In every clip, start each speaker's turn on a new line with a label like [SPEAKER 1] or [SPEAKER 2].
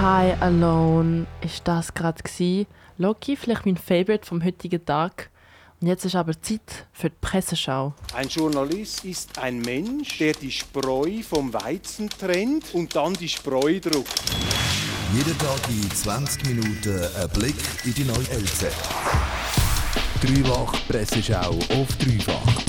[SPEAKER 1] High Alone ist das gerade gsi. Loki, vielleicht mein Favorite vom heutigen Tag. Und jetzt ist aber Zeit für die Presseschau.
[SPEAKER 2] Ein Journalist ist ein Mensch, der die Spreu vom Weizen trennt und dann die Spreu druckt.
[SPEAKER 3] Jeden Tag in 20 Minuten ein Blick in die neue LZ. Dreifach Presseschau auf Dreifach.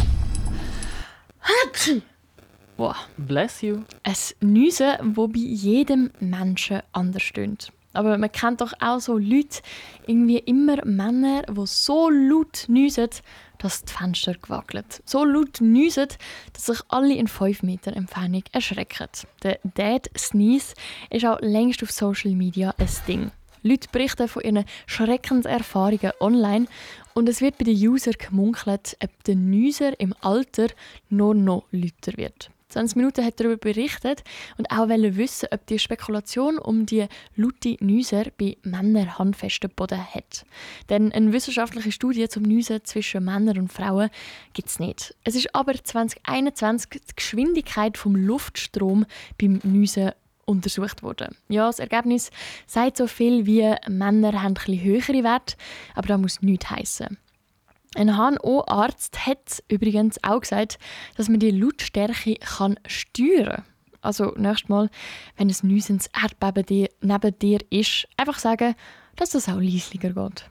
[SPEAKER 1] Wow, bless you.
[SPEAKER 4] Ein Niesen, das bei jedem Menschen anders stöhnt. Aber man kennt doch auch so Leute, irgendwie immer Männer, die so laut niesen, dass die Fenster gewackelt. So laut niesen, dass sich alle in 5 Meter Entfernung erschrecken. Der Dad Sneeze ist auch längst auf Social Media ein Ding. Leute berichten von ihren Schreckenserfahrungen online und es wird bei den Usern gemunkelt, ob der Nieser im Alter nur noch lauter wird. 20 Minuten hat darüber berichtet und auch wissen, ob die Spekulation um die laute Nieser bei Männern handfesten Boden hat. Denn eine wissenschaftliche Studie zum Niesen zwischen Männern und Frauen gibt es nicht. Es ist aber 2021 die Geschwindigkeit des Luftstroms beim Niesen untersucht worden. Ja, das Ergebnis sagt so viel wie Männer haben ein bisschen höhere Werte, aber das muss nichts heissen. Ein HNO-Arzt hat übrigens auch gesagt, dass man die Lautstärke steuern kann. Also nächstes Mal, wenn ein niesendes Erdbeben neben dir ist, einfach sagen, dass das auch leislicher geht.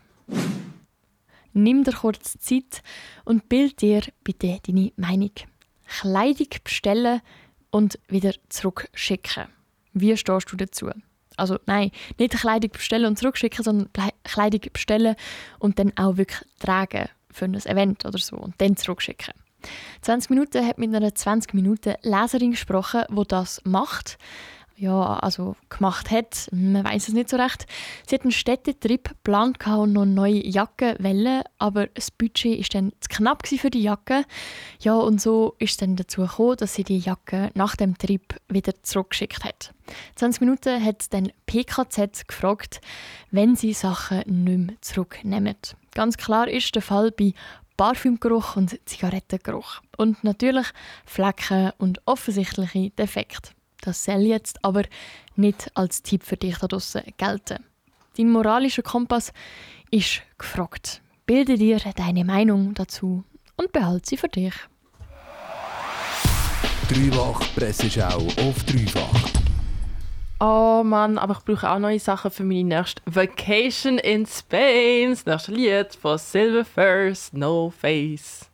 [SPEAKER 4] Nimm dir kurz Zeit und bild dir bitte deine Meinung. Kleidung bestellen und wieder zurückschicken. Wie stehst du dazu? Also nein, nicht Kleidung bestellen und zurückschicken, sondern Kleidung bestellen und dann auch wirklich tragen für ein Event oder so und dann zurückschicken. 20 Minuten hat mit einer 20 Minuten Leserin gesprochen, die das macht. Ja, also gemacht hat, man weiß es nicht so recht. Sie hat einen Städtetrip geplant und noch neue Jacken wollen, aber das Budget war dann zu knapp für die Jacke. Ja, und so ist es dann dazu gekommen, dass sie die Jacke nach dem Trip wieder zurückgeschickt hat. 20 Minuten hat dann PKZ gefragt, wenn sie Sachen nicht mehr zurücknehmen. Ganz klar ist der Fall bei Parfümgeruch und Zigarettengeruch. Und natürlich Flecken und offensichtliche Defekte. Das soll jetzt aber nicht als Tipp für dich da draussen gelten. Dein moralischer Kompass ist gefragt. Bilde dir deine Meinung dazu und behalte sie für dich.
[SPEAKER 3] Dreifach Presseschau auf Dreifach.
[SPEAKER 1] Oh Mann, aber ich brauche auch neue Sachen für meine nächste Vacation in Spain. Das nächste Lied von Silver First, No Face.